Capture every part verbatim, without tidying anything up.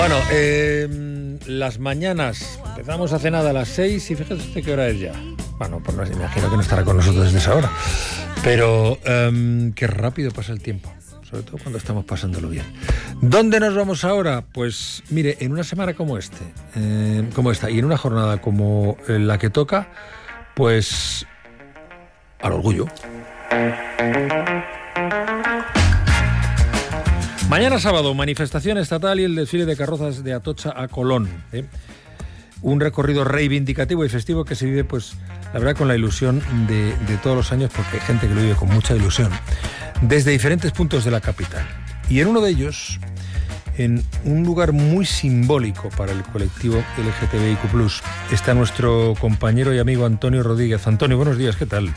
Bueno, eh, las mañanas, empezamos hace nada a las seis y fíjate usted qué hora es ya. Bueno, pues no, imagino que no estará con nosotros desde esa hora, pero um, qué rápido pasa el tiempo, sobre todo cuando estamos pasándolo bien. ¿Dónde nos vamos ahora? Pues mire, en una semana como este, eh, como esta, y en una jornada como la que toca, pues al orgullo. Mañana sábado, manifestación estatal y el desfile de carrozas de Atocha a Colón. ¿eh? Un recorrido reivindicativo y festivo que se vive, pues, la verdad, con la ilusión de, de todos los años, porque hay gente que lo vive con mucha ilusión, desde diferentes puntos de la capital. Y en uno de ellos, en un lugar muy simbólico para el colectivo L G T B I Q plus, está nuestro compañero y amigo Antonio Rodríguez. Antonio, buenos días, ¿qué tal?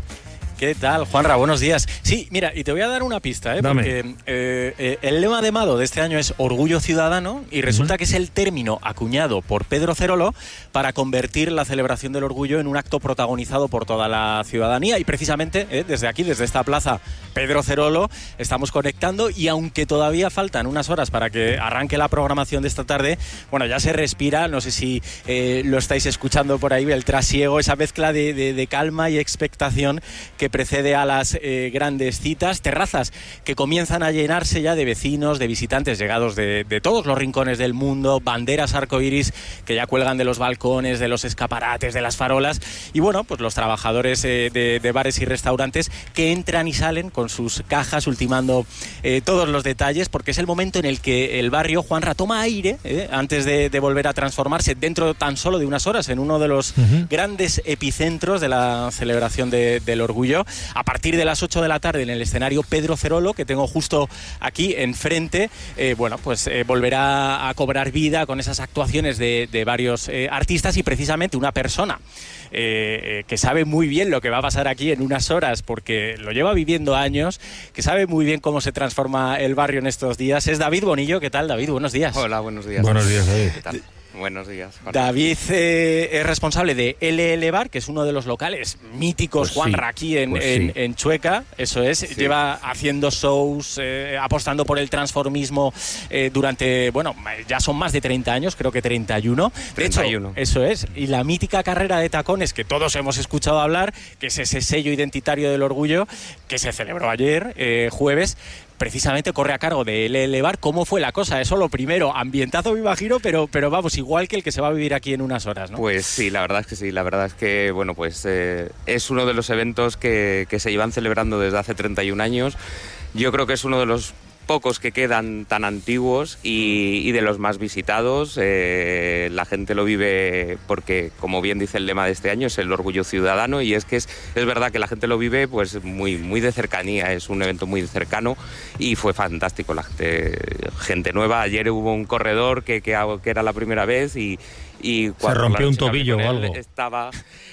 ¿Qué tal, Juanra? Buenos días. Sí, mira, y te voy a dar una pista, ¿eh? Dame. Porque eh, eh, el lema de Mado de este año es Orgullo Ciudadano y resulta uh-huh. que es el término acuñado por Pedro Cerolo para convertir la celebración del orgullo en un acto protagonizado por toda la ciudadanía y precisamente eh, desde aquí, desde esta plaza Pedro Cerolo, estamos conectando y aunque todavía faltan unas horas para que arranque la programación de esta tarde, bueno, ya se respira, no sé si eh, lo estáis escuchando por ahí, el trasiego, esa mezcla de, de, de calma y expectación que precede a las eh, grandes citas, terrazas que comienzan a llenarse ya de vecinos, de visitantes llegados de, de todos los rincones del mundo, banderas arcoiris que ya cuelgan de los balcones, de los escaparates, de las farolas y bueno, pues los trabajadores eh, de, de bares y restaurantes que entran y salen con sus cajas ultimando eh, todos los detalles porque es el momento en el que el barrio Juanra toma aire eh, antes de, de volver a transformarse dentro tan solo de unas horas en uno de los uh-huh. grandes epicentros de la celebración de, del orgullo. A partir de las ocho de la tarde en el escenario Pedro Cerolo, que tengo justo aquí enfrente, eh, bueno, pues eh, volverá a cobrar vida con esas actuaciones de, de varios eh, artistas y precisamente una persona eh, eh, que sabe muy bien lo que va a pasar aquí en unas horas porque lo lleva viviendo años, que sabe muy bien cómo se transforma el barrio en estos días, es David Bonillo. ¿Qué tal, David? Buenos días. Hola, buenos días. Buenos días, David. ¿Qué tal? Buenos días, Juan. David eh, es responsable de L L Bar, que es uno de los locales míticos, pues Juanra, sí, aquí en, pues en, sí. en Chueca, eso es. Sí. Lleva haciendo shows, eh, apostando por el transformismo eh, durante, bueno, ya son más de treinta años, creo que treinta y uno. De treinta y uno. Hecho, eso es. Y la mítica carrera de tacones que todos hemos escuchado hablar, que es ese sello identitario del orgullo, que se celebró ayer, eh, jueves, precisamente corre a cargo de L L Bar. ¿Cómo fue la cosa? Eso lo primero, ambientazo me imagino, pero, pero vamos, igual que el que se va a vivir aquí en unas horas, ¿no? Pues sí, la verdad es que sí, la verdad es que, bueno, pues eh, es uno de los eventos que, que se llevan celebrando desde hace treinta y un años. Yo creo que es uno de los pocos que quedan tan antiguos y, y de los más visitados. Eh, la gente lo vive porque, como bien dice el lema de este año, es el orgullo ciudadano y es que es, es verdad que la gente lo vive pues muy, muy de cercanía, es un evento muy cercano y fue fantástico. La gente, gente nueva, ayer hubo un corredor que, que, que era la primera vez y, y se rompió un tobillo o algo. Estaba...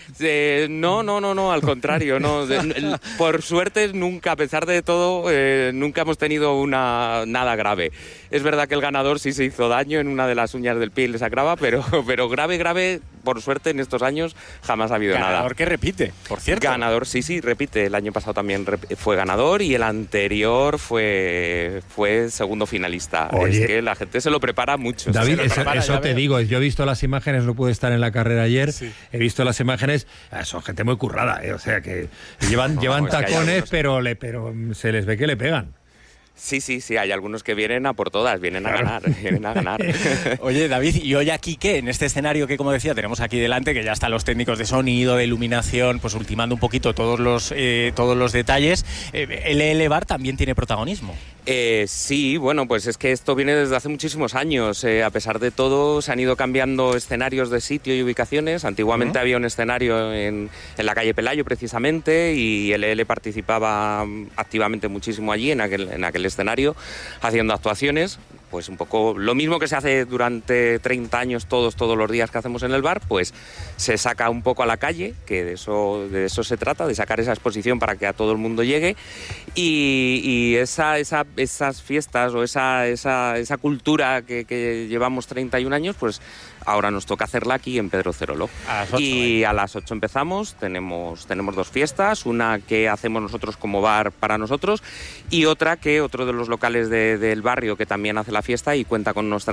Eh, no, no, no, no, al contrario, no. Por suerte nunca, a pesar de todo, eh, nunca hemos tenido una nada grave. Es verdad que el ganador sí se hizo daño en una de las uñas del pie y le sacraba, pero, pero grave, grave, por suerte en estos años jamás ha habido ganador nada. Ganador que repite, por cierto. Ganador, sí, sí, repite. El año pasado también fue ganador y el anterior fue, fue segundo finalista. Oye, es que la gente se lo prepara mucho. David, lo eso, prepara, eso te veo. digo, yo he visto las imágenes, no pude estar en la carrera ayer, sí. he visto las imágenes, son gente muy currada, ¿eh? O sea que llevan, no, llevan tacones, que pero, le, pero se les ve que le pegan. Sí, sí, sí, hay algunos que vienen a por todas, vienen claro. a ganar, vienen a ganar. Oye, David, ¿y hoy aquí qué? En este escenario que, como decía, tenemos aquí delante, que ya están los técnicos de sonido, de iluminación, pues ultimando un poquito todos los, eh, todos los detalles, eh, L L Bar también tiene protagonismo. Eh, sí, bueno, pues es que esto viene desde hace muchísimos años. Eh, a pesar de todo, se han ido cambiando escenarios de sitio y ubicaciones. Antiguamente uh-huh. había un escenario en, en la calle Pelayo, precisamente, y L L participaba activamente muchísimo allí, en aquel, en aquel escenario, haciendo actuaciones. Pues un poco lo mismo que se hace durante treinta años todos, todos los días que hacemos en el bar, pues se saca un poco a la calle, que de eso, de eso se trata, de sacar esa exposición para que a todo el mundo llegue y, y esa, esa, esas fiestas o esa, esa, esa cultura que, que llevamos treinta y un años, pues ahora nos toca hacerla aquí en Pedro Cerolo. A las ocho, y ¿eh? a las ocho empezamos, tenemos, tenemos dos fiestas, una que hacemos nosotros como bar para nosotros y otra que otro de los locales de, del barrio que también hace la fiesta y cuenta con nuestra